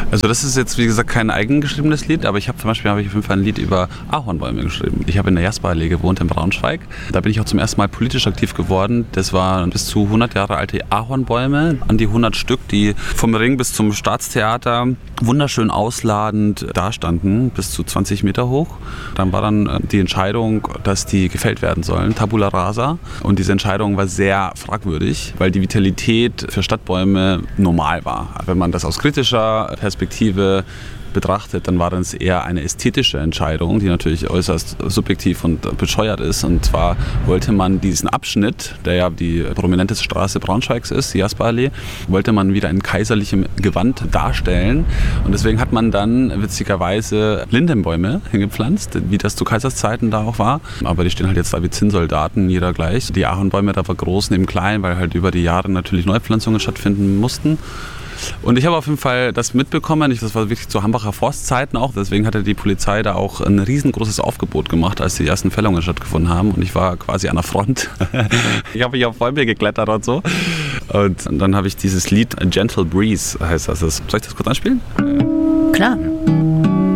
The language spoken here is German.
Also das ist jetzt, wie gesagt, kein eigengeschriebenes Lied, aber ich habe auf jeden Fall ein Lied über Ahornbäume geschrieben. Ich habe in der Jasperallee gewohnt in Braunschweig. Da bin ich auch zum ersten Mal politisch aktiv geworden. Das waren bis zu 100 Jahre alte Ahornbäume, an die 100 Stück, die vom Ring bis zum Staatstheater wunderschön ausladend dastanden, bis zu 20 Meter hoch. Dann war dann die Entscheidung, dass die gefällt werden sollen, Tabula rasa. Und diese Entscheidung war sehr fragwürdig, weil die Vitalität für Stadtbäume normal war. Wenn man das aus kritischer Perspektive betrachtet, dann war das eher eine ästhetische Entscheidung, die natürlich äußerst subjektiv und bescheuert ist. Und zwar wollte man diesen Abschnitt, der ja die prominenteste Straße Braunschweigs ist, die Jasperallee, wollte man wieder in kaiserlichem Gewand darstellen. Und deswegen hat man dann witzigerweise Lindenbäume hingepflanzt, wie das zu Kaiserszeiten da auch war. Aber die stehen halt jetzt da wie Zinnsoldaten, jeder gleich. Die Ahornbäume da war groß neben klein, weil halt über die Jahre natürlich Neupflanzungen stattfinden mussten. Und ich habe auf jeden Fall das mitbekommen, das war wirklich zu Hambacher Forstzeiten auch, deswegen hatte die Polizei da auch ein riesengroßes Aufgebot gemacht, als die ersten Fällungen stattgefunden haben und ich war quasi an der Front. Ich habe mich auf Bäume geklettert und so. Und dann habe ich dieses Lied A Gentle Breeze, heißt das. Soll ich das kurz anspielen? Klar.